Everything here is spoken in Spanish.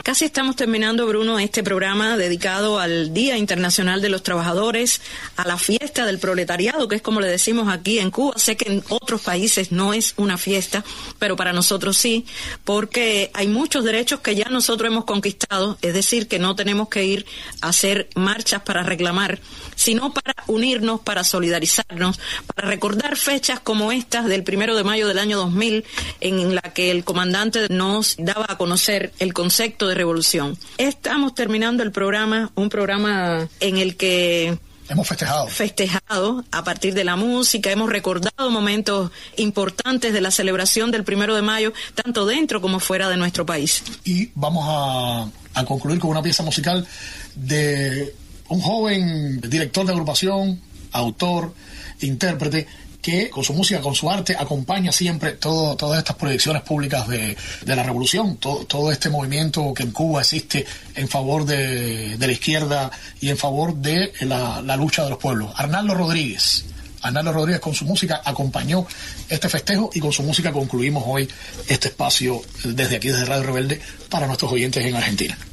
Casi estamos terminando, Bruno, este programa dedicado al Día Internacional de los Trabajadores, a la fiesta del proletariado, que es como le decimos aquí en Cuba. Sé que en otros países no es una fiesta, pero para nosotros sí, porque hay muchos derechos que ya nosotros hemos conquistado, es decir, que no tenemos que ir a hacer marchas para reclamar, sino para unirnos, para solidarizarnos, para recordar fechas como estas del 1 de mayo del año 2000, en la que el comandante nos daba a conocer el concepto de revolución. Estamos terminando el programa, un programa en el que hemos festejado a partir de la música, hemos recordado momentos importantes de la celebración del 1 de mayo, tanto dentro como fuera de nuestro país. Y vamos a concluir con una pieza musical de un joven director de agrupación, autor, intérprete, que con su música, con su arte, acompaña siempre todas estas proyecciones públicas de la revolución, todo este movimiento que en Cuba existe en favor de la izquierda y en favor de la lucha de los pueblos. Arnaldo Rodríguez con su música acompañó este festejo y con su música concluimos hoy este espacio desde aquí, desde Radio Rebelde, para nuestros oyentes en Argentina.